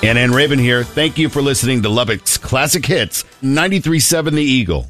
And Ann Raven here. Thank you for listening to Lubbock's Classic Hits, 93.7 The Eagle.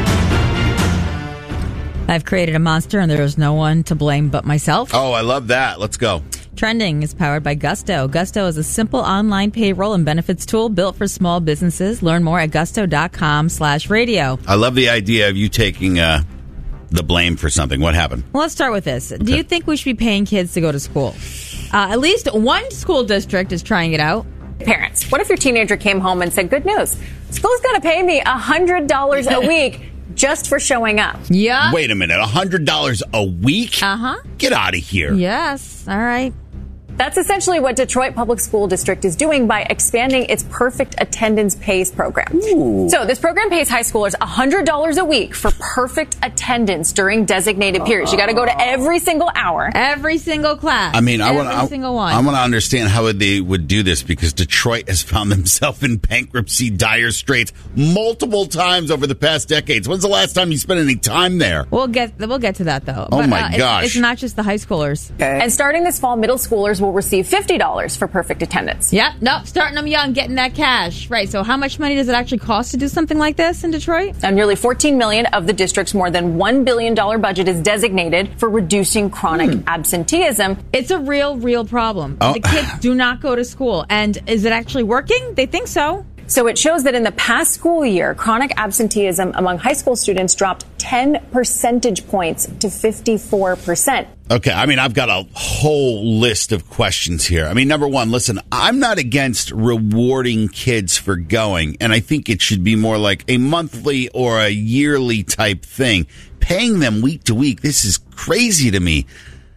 I've created a monster and there is no one to blame but myself. Oh, I love that. Let's go. Trending is powered by Gusto. Gusto is a simple online payroll and benefits tool built for small businesses. Learn more at gusto.com/radio. I love the idea of you taking the blame for something. What happened? Well, let's start with this. Okay. Do you think we should be paying kids to go to school? At least one school district is trying it out. Parents, what if your teenager came home and said, good news, school's going to pay me $100 a week just for showing up? Yeah. Wait a minute. $100 a week? Uh-huh. Get out of here. Yes. All right. That's essentially what Detroit Public School District is doing by expanding its Perfect Attendance Pays program. Ooh. So this program pays high schoolers $100 a week for perfect attendance during designated periods. You got to go to every single hour. Every single class. I mean, every single one. I want to understand how they would do this because Detroit has found themselves in bankruptcy dire straits multiple times over the past decades. When's the last time you spent any time there? We'll get to that, though. Oh, my gosh. It's not just the high schoolers. Okay. And starting this fall, middle schoolers will receive $50 for perfect attendance. Yep. Nope. Starting them young, getting that cash. Right. So how much money does it actually cost to do something like this in Detroit? Now, nearly $14 million of the district's more than $1 billion budget is designated for reducing chronic absenteeism. It's a real problem. Oh. The kids do not go to school. And is it actually working? They think so. So it shows that in the past school year, chronic absenteeism among high school students dropped 10 percentage points to 54%. Okay, I mean, I've got a whole list of questions here. I mean, number one, listen, I'm not against rewarding kids for going, and I think it should be more like a monthly or a yearly type thing. Paying them week to week, this is crazy to me.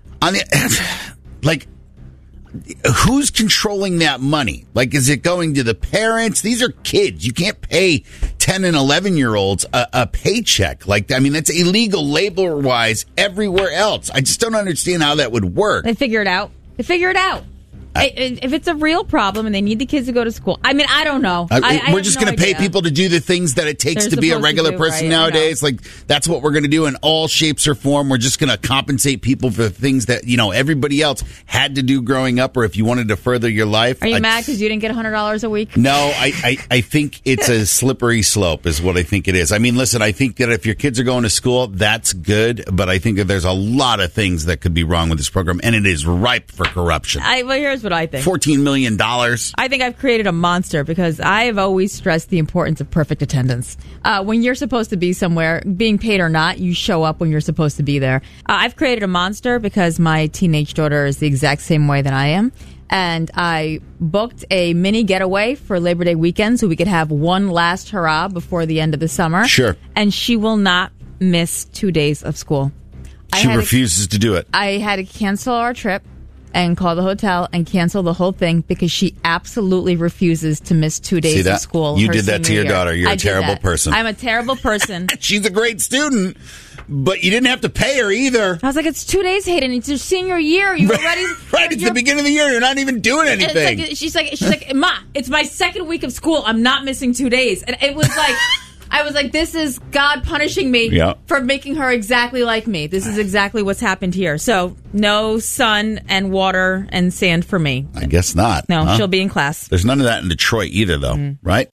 Like, who's controlling that money? Like, is it going to the parents? These are kids. You can't pay 10 and 11-year-olds a paycheck. Like, I mean, that's illegal labor-wise everywhere else. I just don't understand how that would work. They figure it out. If it's a real problem and they need the kids to go to school, I mean, I don't know. We're just going to pay people to do the things that it takes to be a regular person nowadays. Like, that's what we're going to do in all shapes or form. We're just going to compensate people for things that, you know, everybody else had to do growing up, or if you wanted to further your life. Are you mad because you didn't get $100 a week? No, I think it's a slippery slope is what I think it is. I mean, listen, I think that if your kids are going to school, that's good. But I think that there's a lot of things that could be wrong with this program, and it is ripe for corruption. Well, here's what I think. $14 million. I think I've created a monster because I have always stressed the importance of perfect attendance. When you're supposed to be somewhere, being paid or not, you show up when you're supposed to be there. I've created a monster because my teenage daughter is the exact same way that I am. And I booked a mini getaway for Labor Day weekend so we could have one last hurrah before the end of the summer. Sure. And she will not miss 2 days of school. She refuses to do it. I had to cancel our trip and call the hotel and cancel the whole thing because she absolutely refuses to miss 2 days of school. You did that to your daughter. You're a terrible person. I'm a terrible person. She's a great student, but you didn't have to pay her either. I was like, it's 2 days, Hayden. It's your senior year. You already right. It's the beginning of the year. You're not even doing anything. She's like, Ma, it's my second week of school. I'm not missing 2 days. And it was like, I was like, this is God punishing me for making her exactly like me. This is exactly what's happened here. So no sun and water and sand for me. I guess not. No, she'll be in class. There's none of that in Detroit either, though, right?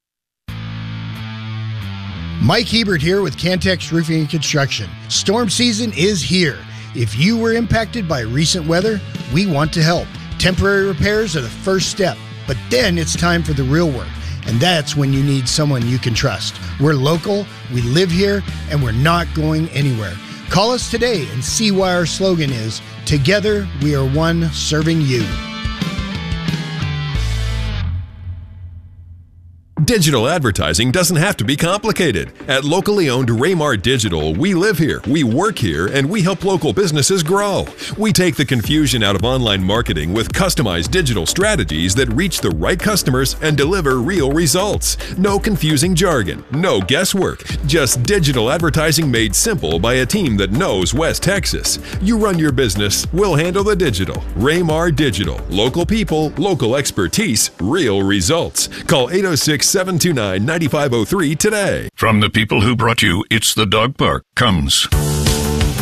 Mike Hebert here with Cantex Roofing and Construction. Storm season is here. If you were impacted by recent weather, we want to help. Temporary repairs are the first step, but then it's time for the real work. And that's when you need someone you can trust. We're local, we live here, and we're not going anywhere. Call us today and see why our slogan is, Together we are one serving you. Digital advertising doesn't have to be complicated. At locally owned Raymar Digital, we live here, we work here, and we help local businesses grow. We take the confusion out of online marketing with customized digital strategies that reach the right customers and deliver real results. No confusing jargon, no guesswork, just digital advertising made simple by a team that knows West Texas. You run your business, we'll handle the digital. Raymar Digital. Local people, local expertise, real results. Call 806-729-9503 today. From the people who brought you It's the Dog Park comes